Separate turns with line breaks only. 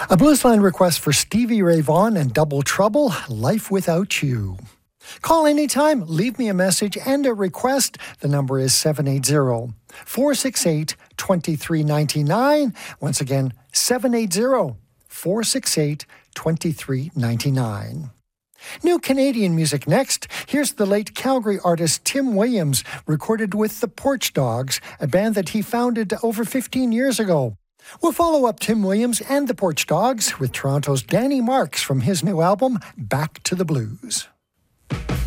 A Bluesline request for Stevie Ray Vaughan and Double Trouble, Life Without You. Call anytime, leave me a message and a request. The number is 780-468-2399. Once again, 780-468-2399. New Canadian music next. Here's the late Calgary artist Tim Williams, recorded with the Porch Dogs, a band that he founded over 15 years ago. We'll follow up Tim Williams and the Porch Dogs with Toronto's Danny Marks from his new album, Back to the Blues.